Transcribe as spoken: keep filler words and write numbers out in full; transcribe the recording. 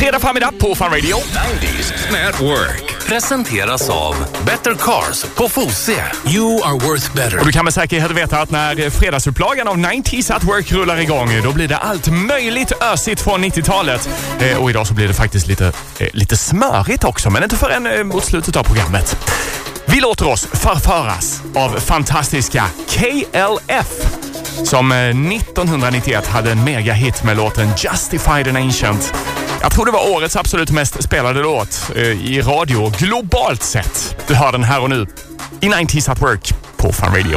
Fredag förmiddag på Fun Radio. nittio Network presenteras av Better Cars på Fosie. You are worth better. Och du kan med säkerhet veta att när fredagsupplagan av nittio at Work rullar igång, då blir det allt möjligt ösigt från nittiotalet. Eh, och idag så blir det faktiskt lite, eh, lite smörigt också, men inte förrän eh, mot slutet av programmet. Vi låter oss förföras av fantastiska K L F som nittonhundranittioett hade en mega hit med låten Justified and Ancient. Jag tror det var årets absolut mest spelade låt eh, i radio globalt sett. Du hör den här och nu i nittio at Work på Fun Radio.